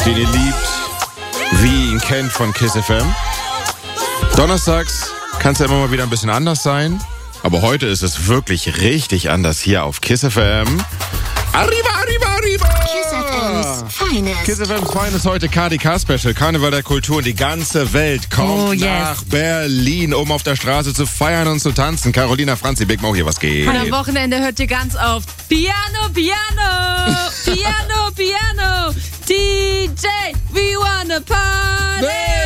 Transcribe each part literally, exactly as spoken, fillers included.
den ihr liebt, wie ihr ihn kennt von Kiss F M. Donnerstags kann es ja immer mal wieder ein bisschen anders sein, aber heute ist es wirklich richtig anders hier auf Kiss F M. Arriba, arriba, arriba! Kiss F M's Finest. Kiss F M's Finest heute K D K-Special, Karneval der Kultur. Und die ganze Welt kommt Oh, yes. nach Berlin, um auf der Straße zu feiern und zu tanzen. Carolina Franzi, Big Mo hier, was geht? Und am Wochenende hört ihr ganz oft Piano, Piano, Piano, Piano, D J, we wanna party.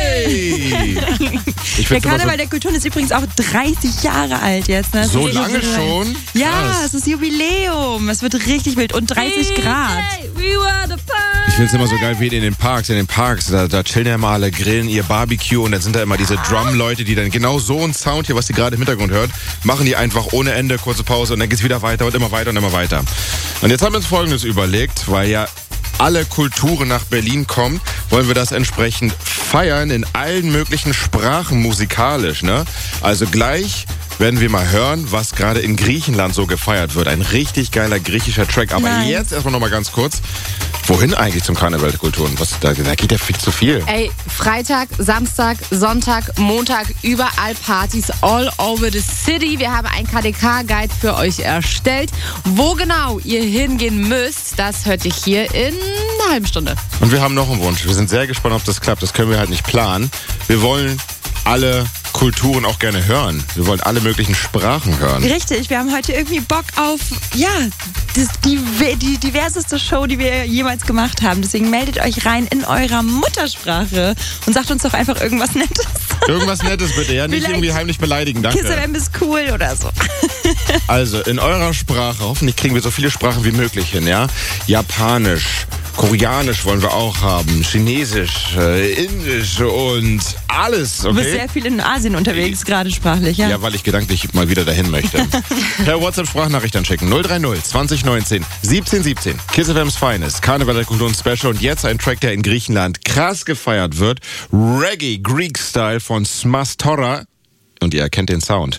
Hey! Ich Der find's immer Karneval der Kultur ist übrigens auch dreißig Jahre alt jetzt. Ne? Das so, so ist lange richtig- schon? Ja, Krass. es ist Jubiläum. Es wird richtig wild. Und dreißig Grad. D J, we wanna party. Ich find's immer so geil wie in den Parks. In den Parks, da, da chillen ja immer alle, grillen ihr Barbecue und dann sind da immer diese Drum-Leute, die dann genau so einen Sound hier, was ihr gerade im Hintergrund hört, machen die einfach ohne Ende, kurze Pause und dann geht's wieder weiter und immer weiter und immer weiter. Und jetzt haben wir uns Folgendes überlegt, weil ja alle Kulturen nach Berlin kommen, wollen wir das entsprechend feiern in allen möglichen Sprachen musikalisch, ne? Also gleich werden wir mal hören, was gerade in Griechenland so gefeiert wird. Ein richtig geiler griechischer Track. Aber Nice. jetzt erstmal noch mal ganz kurz. Wohin eigentlich zum Karneval der Kulturen? Was, da, da geht ja viel zu viel. Ey, Freitag, Samstag, Sonntag, Montag, überall Partys all over the city. Wir haben einen K D K-Guide für euch erstellt. Wo genau ihr hingehen müsst, das hört ihr hier in einer halben Stunde. Und wir haben noch einen Wunsch. Wir sind sehr gespannt, ob das klappt. Das können wir halt nicht planen. Wir wollen alle Kulturen auch gerne hören. Wir wollen alle möglichen Sprachen hören. Richtig, wir haben heute irgendwie Bock auf, ja, das, die, die diverseste Show, die wir jemals gemacht haben. Deswegen meldet euch rein in eurer Muttersprache und sagt uns doch einfach irgendwas Nettes. Irgendwas Nettes bitte, ja? Nicht Vielleicht irgendwie heimlich beleidigen, danke. Kiss F M ist cool oder so. Also, in eurer Sprache, hoffentlich kriegen wir so viele Sprachen wie möglich hin, ja? Japanisch, Koreanisch wollen wir auch haben, Chinesisch, äh, Indisch und alles, Du bist okay? sehr viel in Asien unterwegs, gerade sprachlich, ja? Ja, weil ich gedanklich mal wieder dahin möchte. Per WhatsApp-Sprachnachricht anschicken. null drei null zwanzig neunzehn siebzehn siebzehn. Kiss F M's Finest. Karneval der Kultur und Special. Und jetzt ein Track, der in Griechenland krass gefeiert wird. Reggae, Greek Style von Smastora. Und ihr erkennt den Sound.